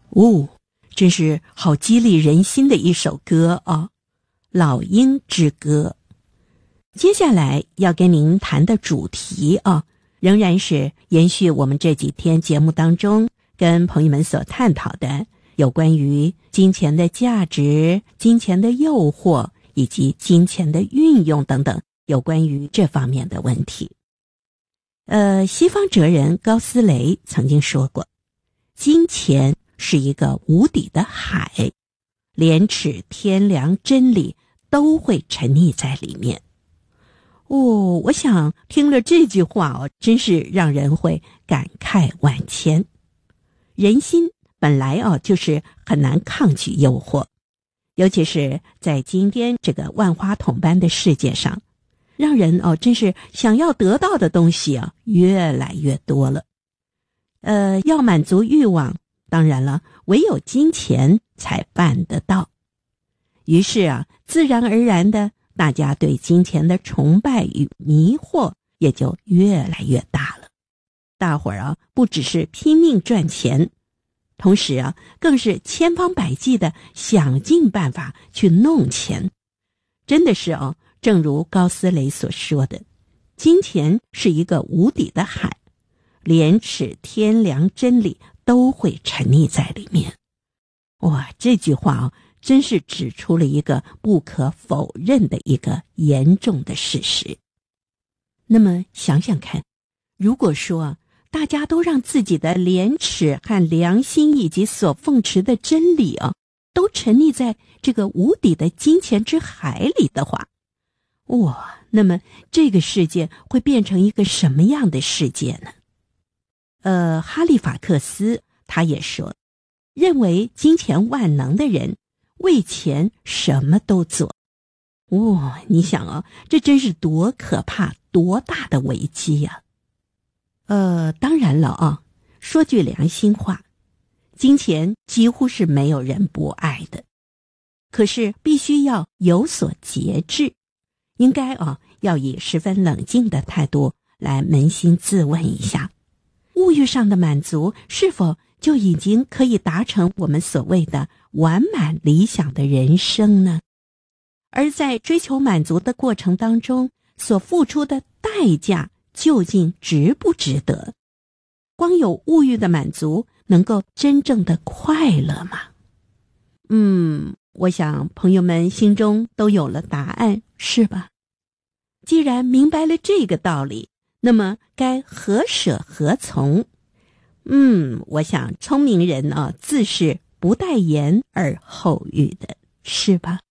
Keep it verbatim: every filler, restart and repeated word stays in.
哦，真是好激励人心的一首歌啊，《老鹰之歌》。接下来要跟您谈的主题啊，仍然是延续我们这几天节目当中跟朋友们所探讨的有关于金钱的价值、金钱的诱惑以及金钱的运用等等有关于这方面的问题。呃，西方哲人高斯雷曾经说过，金钱是一个无底的海，廉耻、天良、真理都会沉溺在里面。哦，我想听了这句话哦，真是让人会感慨万千。人心本来哦就是很难抗拒诱惑，尤其是在今天这个万花筒般的世界上，让人哦真是想要得到的东西啊越来越多了。呃，要满足欲望，当然了，唯有金钱才办得到。于是啊，自然而然的，大家对金钱的崇拜与迷惑也就越来越大了。大伙儿啊，不只是拼命赚钱，同时啊，更是千方百计的想尽办法去弄钱。真的是哦，正如高斯雷所说的，金钱是一个无底的海，廉耻、天良、真理都会沉溺在里面。哇，这句话哦，真是指出了一个不可否认的一个严重的事实。那么想想看，如果说大家都让自己的廉耻和良心以及所奉持的真理啊，都沉溺在这个无底的金钱之海里的话，哇，那么这个世界会变成一个什么样的世界呢？呃，哈利法克斯他也说，认为金钱万能的人为钱什么都做。哦，你想啊，这真是多可怕多大的危机呀！呃，当然了啊，说句良心话，金钱几乎是没有人不爱的，可是必须要有所节制，应该啊要以十分冷静的态度来扪心自问一下，物欲上的满足是否就已经可以达成我们所谓的完满理想的人生呢？而在追求满足的过程当中，所付出的代价究竟值不值得？光有物欲的满足能够真正的快乐吗？嗯，我想朋友们心中都有了答案，是吧？既然明白了这个道理，那么该何舍何从？嗯，我想聪明人啊，自是不待言而后喻的，是吧？